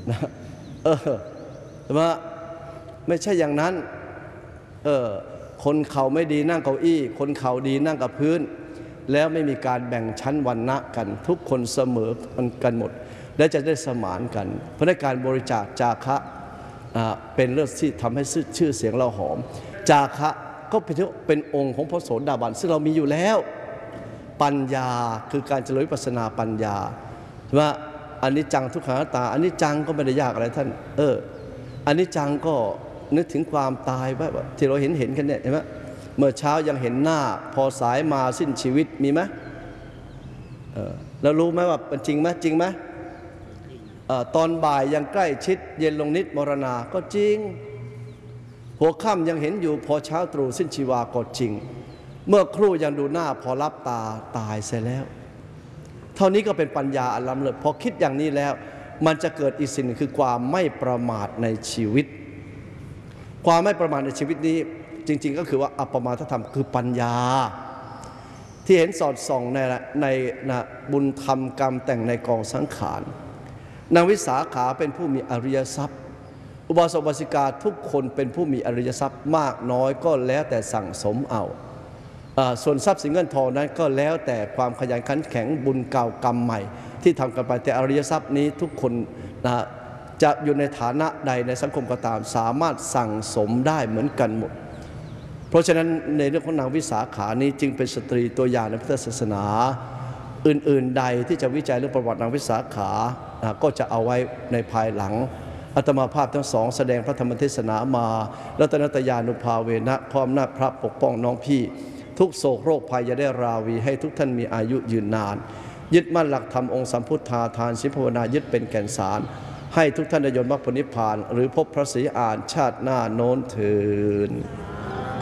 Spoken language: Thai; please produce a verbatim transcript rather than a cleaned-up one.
นะเออแต่ว่าไม่ใช่อย่างนั้นเออคนเขาไม่ดีนั่งเก้าอี้คนเขาดีนั่งกับพื้นแล้วไม่มีการแบ่งชั้นวรรณะกันทุกคนเสมอกันหมดและจะได้สมานกันเพราะในการบริจาคจาคะเป็นเรื่องที่ทำให้ชื่อเสียงเราหอมจาคะก็เป็นองค์ของพระโสดาบันซึ่งเรามีอยู่แล้วปัญญาคือการเจริญวิปัสสนาปัญญาว่าอนิจจังทุกขังอนัตตาอนิจจังก็ไม่ได้ยากอะไรท่านเอออนิจจังก็นึกถึงความตายว่าที่เราเห็นเห็นกันเนี่ยเห็นไหมเมื่อเช้ายังเห็นหน้าพอสายมาสิ้นชีวิตมีไหมเออแล้วรู้ไหมว่าเป็นจริงไหมจริงไหมตอนบ่ายยังใกล้ชิดเย็นลงนิดมรณาก็จริงหัวค่ำยังเห็นอยู่พอเช้าตรู่สิ้นชีวาก็จริงเมื่อครู่ยังดูหน้าพอรับตาตายเสียแล้วเท่านี้ก็เป็นปัญญาอันล้ำเลิศพอคิดอย่างนี้แล้วมันจะเกิดอีกสิ่งคือความไม่ประมาทในชีวิตความไม่ประมาทในชีวิตนี้จริงๆก็คือว่าอัปปมาทธรรมคือปัญญาที่เห็นสอดส่องในในนะบุญธรรมกรรมแต่งในกองสังขารนางวิสาขาเป็นผู้มีอริยทรัพย์อุบาสกอุบาสิกาทุกคนเป็นผู้มีอริยทรัพย์มากน้อยก็แล้วแต่สั่งสมเอาส่วนทรัพย์สินเงินทองนั้นก็แล้วแต่ความขยันขันแข็งบุญเก่ากรรมใหม่ที่ทำกันไปแต่อริยทรัพย์นี้ทุกคนนะจะอยู่ในฐานะใดในสังคมก็ตามสามารถสั่งสมได้เหมือนกันหมดเพราะฉะนั้นในเรื่องของนางวิสาขานี้จึงเป็นสตรีตัวอย่างในพุทธศาสนาอื่นๆใดที่จะวิจัยเรื่องประวัตินางวิสาขาก็จะเอาไว้ในภายหลังอาตมาภาพทั้งสองแสดงพระธรรมเทศนามารัตนตยานุภาเวนะพร้อมหน้าพระปกป้องน้องพี่ทุกโศกโรคภัยจะได้ราวีให้ทุกท่านมีอายุยืนนานยึดมั่นหลักธรรมองค์สัมพุทธาทานศีลภาวนายึดเป็นแก่นสารให้ทุกท่านได้ยนต์มรรคผลนิพพานหรือพบพระศรีอานชาติหน้าโน้นเถิด